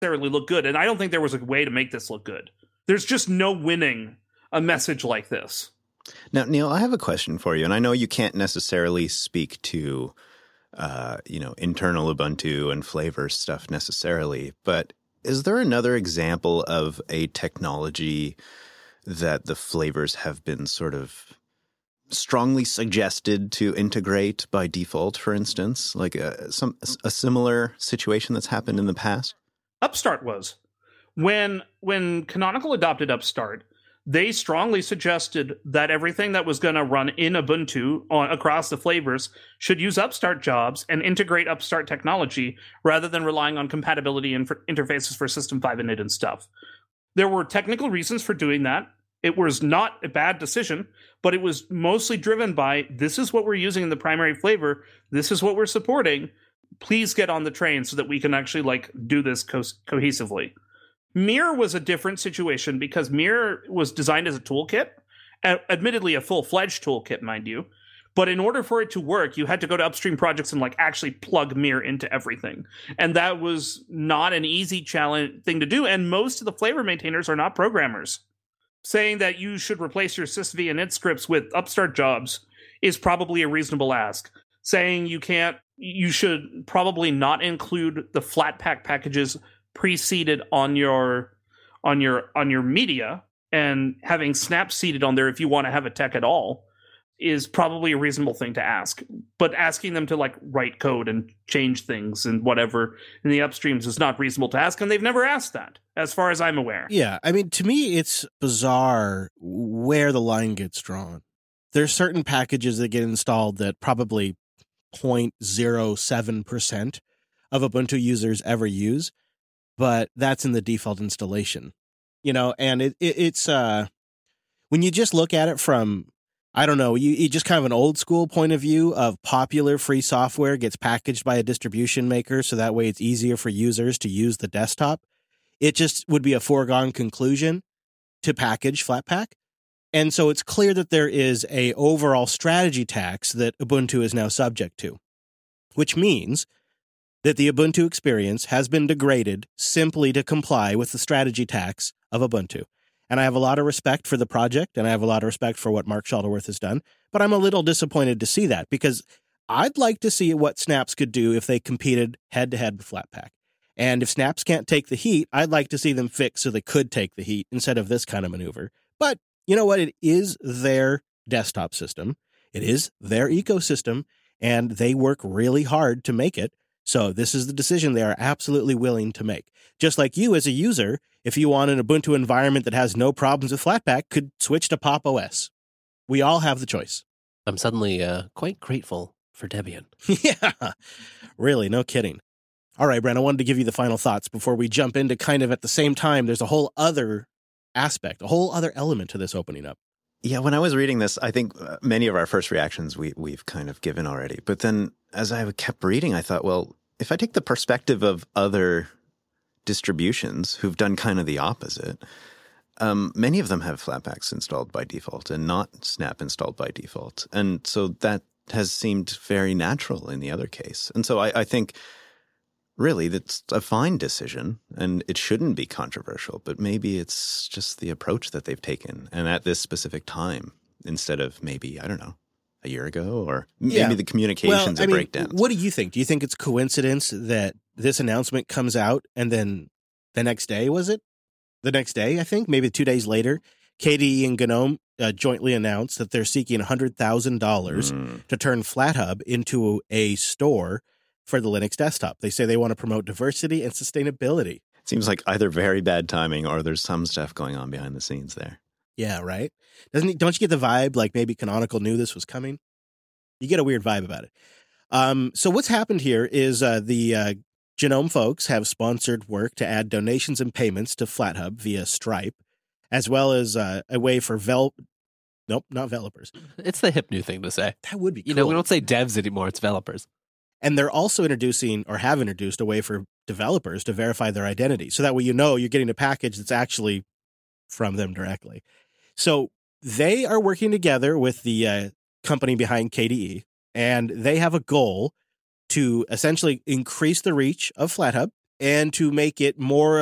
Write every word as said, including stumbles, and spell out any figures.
necessarily look good. And I don't think there was a way to make this look good. There's just no winning a message like this. Now, Neil, I have a question for you. And I know you can't necessarily speak to, uh, you know, internal Ubuntu and flavor stuff necessarily. But is there another example of a technology that the flavors have been sort of strongly suggested to integrate by default, for instance, like a, some a similar situation that's happened in the past? Upstart was. When when Canonical adopted Upstart, they strongly suggested that everything that was going to run in Ubuntu on, across the flavors should use Upstart jobs and integrate Upstart technology rather than relying on compatibility and interfaces for System five init and stuff. There were technical reasons for doing that. It was not a bad decision, but it was mostly driven by, this is what we're using in the primary flavor, this is what we're supporting, please get on the train so that we can actually like do this co- cohesively. Mir was a different situation because Mir was designed as a toolkit, admittedly a full-fledged toolkit, mind you, but in order for it to work, you had to go to upstream projects and like actually plug Mir into everything. And that was not an easy challenge thing to do, and most of the flavor maintainers are not programmers. Saying that you should replace your sysv and init scripts with Upstart jobs is probably a reasonable ask. Saying you can't, you should probably not include the Flatpak packages pre-seeded on your on your on your media, and having snap seeded on there if you want to have a tech at all is probably a reasonable thing to ask. But asking them to like write code and change things and whatever in the upstreams is not reasonable to ask, and they've never asked that, as far as I'm aware. Yeah, I mean, to me, it's bizarre where the line gets drawn. There's certain packages that get installed that probably zero point zero seven percent of Ubuntu users ever use, but that's in the default installation. You know, and it, it it's uh, when you just look at it from, I don't know, you, you just kind of an old school point of view of popular free software gets packaged by a distribution maker so that way it's easier for users to use the desktop. It just would be a foregone conclusion to package Flatpak. And so it's clear that there is a overall strategy tax that Ubuntu is now subject to, which means that the Ubuntu experience has been degraded simply to comply with the strategy tax of Ubuntu. And I have a lot of respect for the project, and I have a lot of respect for what Mark Shuttleworth has done, but I'm a little disappointed to see that, because I'd like to see what Snaps could do if they competed head-to-head with Flatpak. And if Snaps can't take the heat, I'd like to see them fix so they could take the heat instead of this kind of maneuver. But you know what? It is their desktop system. It is their ecosystem, and they work really hard to make it. So this is the decision they are absolutely willing to make. Just like you as a user, if you want an Ubuntu environment that has no problems with Flatpak, could switch to Pop! O S. We all have the choice. I'm suddenly uh, quite grateful for Debian. Yeah, really, no kidding. All right, Brent, I wanted to give you the final thoughts before we jump into kind of at the same time, there's a whole other aspect, a whole other element to this opening up. Yeah, when I was reading this, I think many of our first reactions we, we've kind of given already. But then as I kept reading, I thought, well, if I take the perspective of other distributions who've done kind of the opposite, um, many of them have Flatpaks installed by default and not Snap installed by default. And so that has seemed very natural in the other case. And so I, I think really that's a fine decision, and it shouldn't be controversial, but maybe it's just the approach that they've taken, and at this specific time, instead of maybe, I don't know, a year ago, or maybe yeah. the communications well, I are mean, breakdowns. What do you think? Do you think it's coincidence that this announcement comes out and then the next day, was it? The next day, I think, maybe two days later, K D E and GNOME uh, jointly announced that they're seeking one hundred thousand dollars mm. to turn FlatHub into a store for the Linux desktop. They say they want to promote diversity and sustainability. It seems like either very bad timing or there's some stuff going on behind the scenes there. Yeah, right? Doesn't it, don't you get the vibe like maybe Canonical knew this was coming? You get a weird vibe about it. Um, so what's happened here is uh, the uh, GNOME folks have sponsored work to add donations and payments to FlatHub via Stripe, as well as uh, a way for vel. Nope, not developers. It's the hip new thing to say. That would be cool. You know, we don't say devs anymore, it's developers. And they're also introducing, or have introduced, a way for developers to verify their identity. So that way you know you're getting a package that's actually from them directly. So they are working together with the uh, company behind K D E, and they have a goal to essentially increase the reach of FlatHub and to make it more